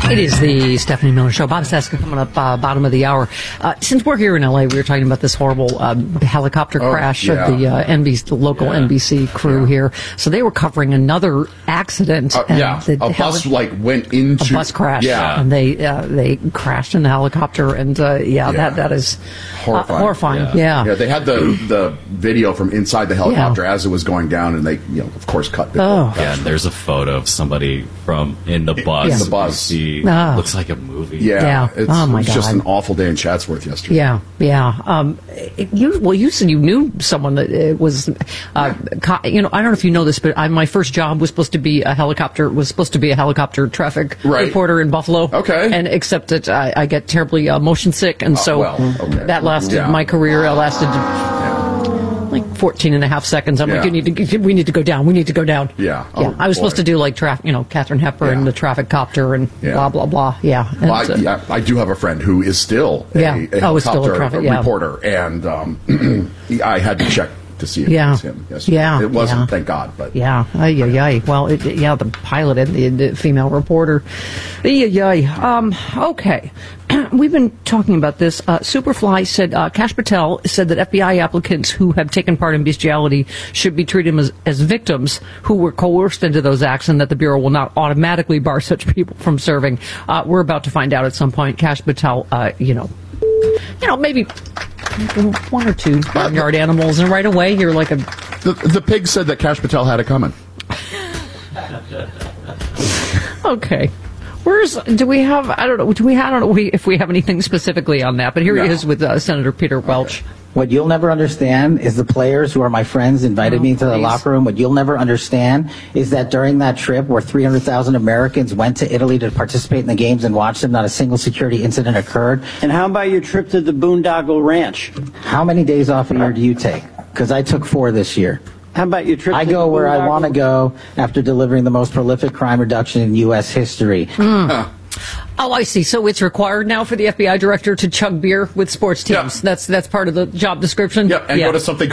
It is the Stephanie Miller Show. Bob Cesca coming up bottom of the hour. Since we're here in L.A., we were talking about this horrible helicopter crash of the local NBC crew here. So they were covering another accident. A bus went into... A bus crash. Yeah. And they crashed in the helicopter. And that is horrifying. Yeah, they had the video from inside the helicopter as it was going down, and they, of course, cut the... Yeah, and there's a photo of somebody from in the bus. The bus. Looks like a movie. It's just an awful day in Chatsworth yesterday. You said you knew someone that was, I don't know if you know this, but my first job was supposed to be a helicopter traffic reporter in Buffalo. Okay. And except that I get terribly motion sick, and that lasted, my career lasted... like 14 and a half seconds. I'm like, we need to go down. We need to go down. I was supposed to do Katharine Hepburn, the traffic copter, and blah, blah, blah. I do have a friend who is still a helicopter reporter, and I had to check to see if it was him. It wasn't, thank God. But well, the pilot and the female reporter. Okay. We've been talking about this. Superfly said, Kash Patel said that FBI applicants who have taken part in bestiality should be treated as victims who were coerced into those acts, and that the Bureau will not automatically bar such people from serving. We're about to find out at some point. Kash Patel, maybe one or two barnyard animals, and right away you're like the pig said that Kash Patel had it coming. Okay. Do we have if we have anything specifically on that, but here he is with Senator Peter Welch. What you'll never understand is the players who are my friends invited me to the locker room. What you'll never understand is that during that trip where 300,000 Americans went to Italy to participate in the games and watch them, not a single security incident occurred. And how about your trip to the Boondoggle Ranch? How many days off a year do you take? Because I took 4 this year. How about your trip? I go where I want to go after delivering the most prolific crime reduction in U.S. history. Oh, I see. So it's required now for the FBI director to chug beer with sports teams. That's part of the job description. And go to something